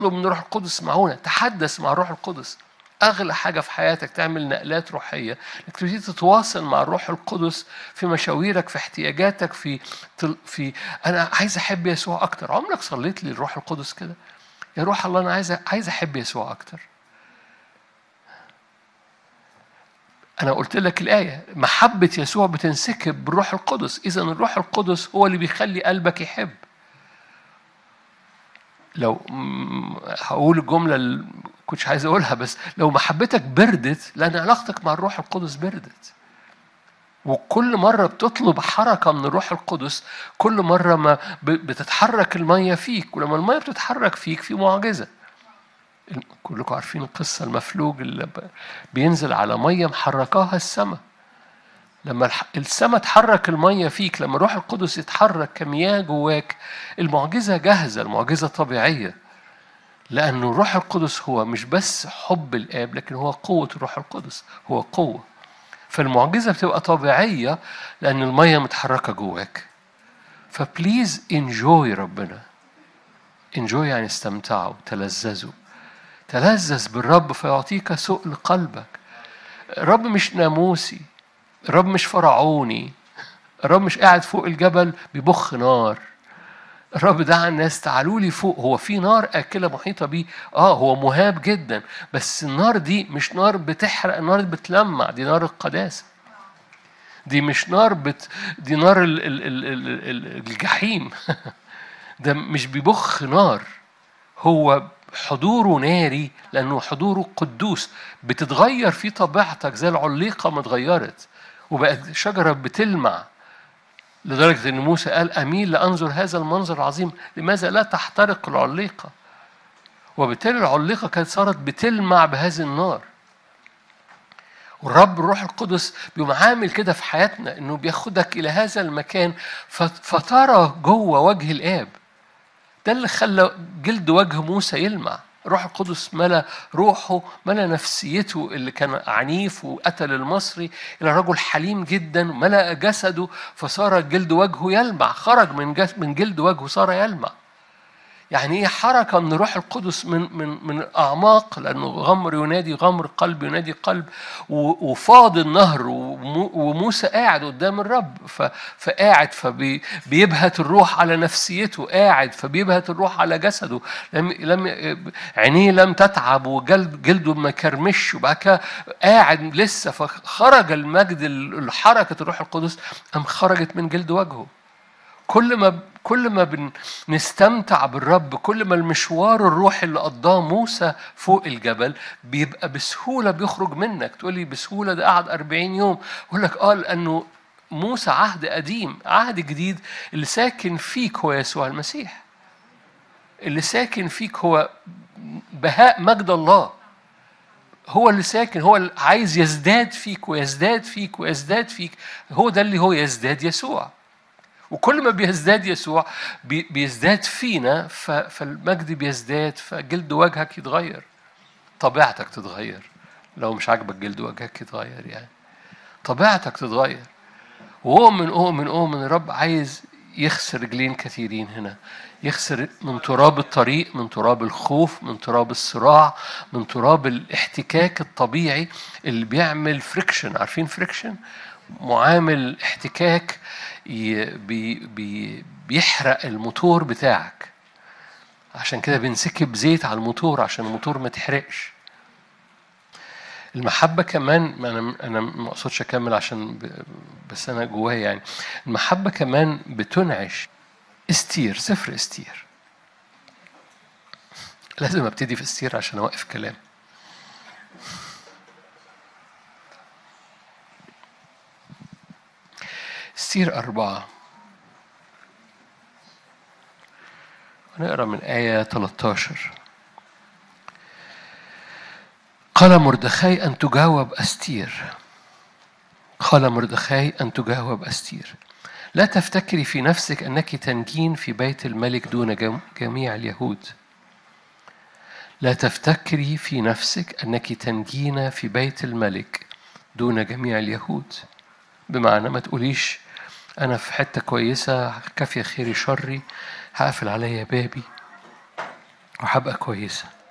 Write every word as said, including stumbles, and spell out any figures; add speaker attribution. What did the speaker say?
Speaker 1: من الروح القدس معونة. تحدث مع الروح القدس. أغلى حاجة في حياتك تعمل نقلات روحية، إنك تبتدي تتواصل مع الروح القدس في مشاويرك، في احتياجاتك، في في أنا عايز أحب يسوع أكتر. عمرك صليت للروح القدس كده؟ يا روح الله أنا عايز عايز أحب يسوع أكتر. أنا قلت لك الآية، محبة يسوع بتنسكب بالروح القدس. إذن الروح القدس هو اللي بيخلي قلبك يحب. لو هقول الجملة اللي كنتش عايز أقولها، بس لو محبتك بردت لأن علاقتك مع الروح القدس بردت. وكل مرة بتطلب حركة من الروح القدس، كل مرة ما بتتحرك المية فيك، ولما المية بتتحرك فيك في معجزة. كلكم عارفين القصة، المفلوج اللي بينزل على مية محركاها السماء. لما السماء تحرك المية فيك، لما الروح القدس يتحرك كمياه جواك، المعجزة جاهزة، المعجزة طبيعية. لأنه الروح القدس هو مش بس حب الآب، لكن هو قوة الروح القدس، هو قوة. فالمعجزة بتبقى طبيعية لأن المية متحركة جواك. فبليز انجوي ربنا. انجوي يعني استمتعوا، تلذذوا. تلذذ بالرب فيعطيك سؤل قلبك. الرب مش ناموسي، الرب مش فرعوني، الرب مش قاعد فوق الجبل بيبخ نار. الرب دعا الناس تعالوا لي فوق. هو في نار آكلة محيطة بيه، آه هو مهاب جدا، بس النار دي مش نار بتحرق، نار بتلمع، دي نار القداسة. دي مش نار بت... دي نار ال... ال... ال... ال... الجحيم. ده مش بيبخ نار، هو حضوره ناري لأنه حضوره قدوس. بتتغير في طبيعتك زي العليقة ما اتغيرت وبقت شجرة بتلمع، لدرجة أن موسى قال أميل لأنظر هذا المنظر العظيم، لماذا لا تحترق العليقة؟ وبالتالي العليقة كانت صارت بتلمع بهذه النار. والرب الروح القدس بيقوم عامل كده في حياتنا، انه بياخدك الى هذا المكان فترى جوه وجه الاب. ده اللي خلى جلد وجه موسى يلمع. الروح القدس ملا روحه، ملا نفسيته اللي كان عنيف وقتل المصري الى رجل حليم جدا، ملا جسده فصار جلد وجهه يلمع. خرج من من جلد وجهه صار يلمع. يعني ايه حركة من روح القدس من من من أعماق، لأنه غمر ينادي غمر، قلب ينادي قلب، وفاض النهر. وموسى قاعد قدام الرب، فقاعد فبيبهت الروح على نفسيته، قاعد فبيبهت الروح على جسده. لم لم عينيه لم تتعب وجلد جلده ما كرمش، وبعد كده قاعد لسه. فخرج المجد، الحركة الروح القدس أم خرجت من جلد وجهه. كل ما كل ما بنستمتع بالرب، كل ما المشوار الروحي اللي قضاه موسى فوق الجبل بيبقى بسهولة بيخرج منك. تقولي بسهولة ده قعد أربعين يوم. أقول لك آه لأنه موسى عهد قديم. عهد جديد اللي ساكن فيك هو يسوع المسيح. اللي ساكن فيك هو بهاء مجد الله. هو اللي ساكن، هو اللي عايز يزداد فيك ويزداد فيك ويزداد فيك. هو ده اللي هو يزداد يسوع. وكل ما بيزداد يسوع بيزداد فينا، فالمجد بيزداد، فجلد وجهك يتغير، طبيعتك تتغير. لو مش عاجبك جلد وجهك يتغير، يعني طبيعتك تتغير. وأؤمن أؤمن أؤمن الرب عايز يخسر رجلين كثيرين هنا، يخسر من تراب الطريق، من تراب الخوف، من تراب الصراع، من تراب الاحتكاك الطبيعي اللي بيعمل فريكشن. عارفين فريكشن؟ معامل احتكاك بي بي بيحرق الموتور بتاعك. عشان كده بنسكب زيت على الموتور عشان الموتور ما تحرقش. المحبة كمان، أنا أنا ما أقصدش أكمل عشان بس أنا جوايا يعني. المحبة كمان بتنعش. استير، سفر استير. لازم أبتدي في استير عشان أوقف كلام. استير أربعة، نقرأ من آية ثلاثة عشر. قال مردخاي أن تجاوب أستير. قال مردخاي أن تجاوب أستير: لا تفتكري في نفسك أنك تنجين في بيت الملك دون جميع اليهود. لا تفتكري في نفسك أنك تنجين في بيت الملك دون جميع اليهود. بمعنى ما تقوليش أنا في حتة كويسة، كافية خيري شري، هقفل عليا بابي وهبقى كويسة.